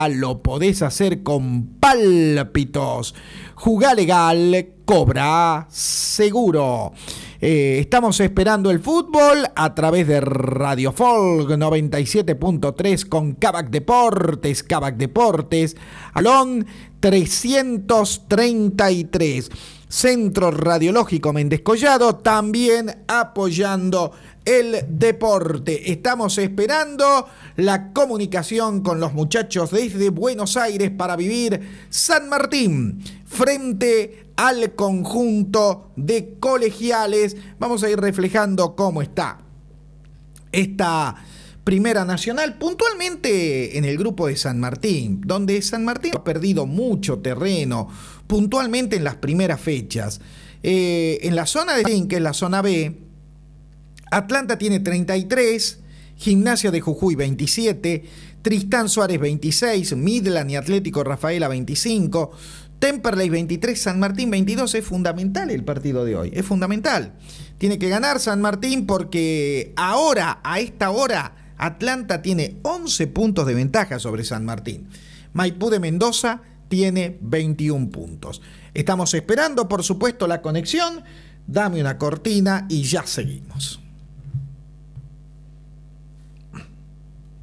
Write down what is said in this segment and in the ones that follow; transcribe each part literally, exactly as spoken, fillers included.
lo podés hacer con pálpitos. Jugá legal, cobra seguro. Eh, estamos esperando el fútbol a través de Radio Folk noventa y siete punto tres con Kavak Deportes. Kavak Deportes, Alón trescientos treinta y tres. Centro Radiológico Méndez Collado, también apoyando el deporte. Estamos esperando la comunicación con los muchachos desde Buenos Aires para vivir San Martín frente al conjunto de Colegiales. Vamos a ir reflejando cómo está esta Primera Nacional, puntualmente en el grupo de San Martín, donde San Martín ha perdido mucho terreno, puntualmente en las primeras fechas. Eh, en la zona de que es la zona B, Atlanta tiene treinta y tres, Gimnasia de Jujuy veintisiete, Tristán Suárez veintiséis, Midland y Atlético Rafaela veinticinco, Temperley veintitrés, San Martín veintidós. Es fundamental el partido de hoy, es fundamental. Tiene que ganar San Martín porque ahora, a esta hora, Atlanta tiene once puntos de ventaja sobre San Martín. Maipú de Mendoza tiene veintiún puntos. Estamos esperando, por supuesto, la conexión. Dame una cortina y ya seguimos.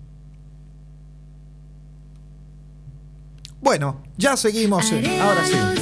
Bueno, ya seguimos. Ahora sí.